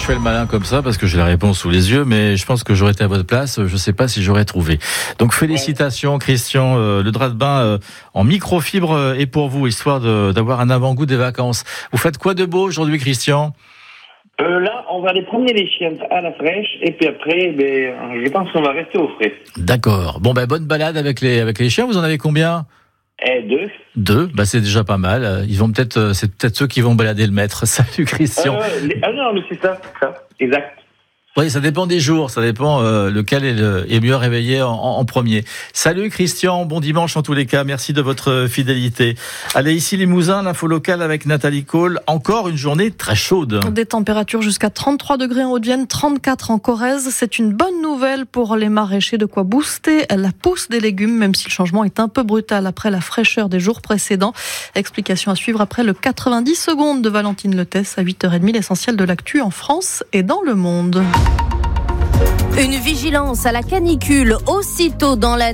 je fais le malin comme ça parce que j'ai la réponse sous les yeux, mais je pense que j'aurais été à votre place, je ne sais pas si j'aurais trouvé. Donc félicitations Christian, le drap de bain en microfibre est pour vous, histoire d'avoir un avant-goût des vacances. Vous faites quoi de beau aujourd'hui Christian ? Là, on va aller promener les chiens à la fraîche et puis après, je pense qu'on va rester au frais. D'accord. Bon, bonne balade avec les chiens. Vous en avez combien ? 2. C'est déjà pas mal. C'est peut-être ceux qui vont balader le maître. Salut Christian. Non, mais c'est ça. Exact. Oui, ça dépend des jours, ça dépend lequel est mieux réveillé en premier. Salut Christian, bon dimanche en tous les cas, merci de votre fidélité. Allez, ici Limousin, l'info locale avec Nathalie Cole. Encore une journée très chaude. Des températures jusqu'à 33 degrés en Haute-Vienne, 34 en Corrèze. C'est une bonne nouvelle pour les maraîchers, de quoi booster la pousse des légumes, même si le changement est un peu brutal après la fraîcheur des jours précédents. Explication à suivre après le 90 secondes de Valentine Letès à 8h30, l'essentiel de l'actu en France et dans le monde. Une vigilance à la canicule aussitôt dans la